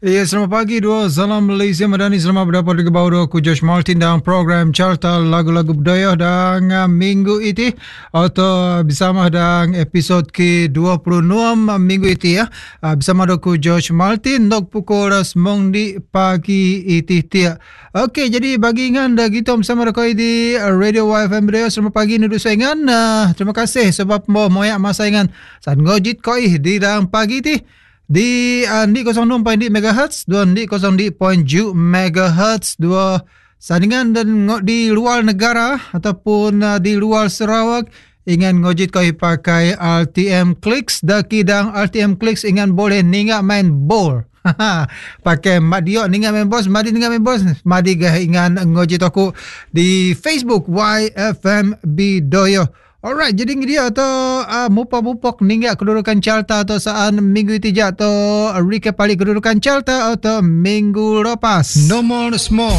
Ya, selamat pagi dua. Salam Malaysia Madani. Selamat berdapat di bawah aku Josh Martin dalam program Carta Lagu-Lagu Budaya dan minggu ini atau bersama dengan episod ke-26 minggu ini ya. Bersama aku Josh Martin dok pukul 9 di pagi itu dia. Okey, jadi bagi ingan dah kita bersama aku di Radio YFM Radio. Selamat pagi nudu saingan. Terima kasih sebab mau moyak masa ingan. San ngojit koi di dalam pagi ti. Di 06.2 MHz, 0.7 MHz, dua sandingan dan di luar negara ataupun di luar Sarawak ingan ngojit kau pakai RTM Clicks daki dang RTM Clicks ingan boleh ninga main ball. Pakai Madio ninga main boss, Madi ninga main boss, Madi gah ingan ngojit aku di Facebook YFM Bidoyo. Alright, jadi dia atau mupok-mupok ninggak kedudukan Carta atau saan minggu itu atau recap balik kedudukan Carta atau minggu lepas. Nomor semua.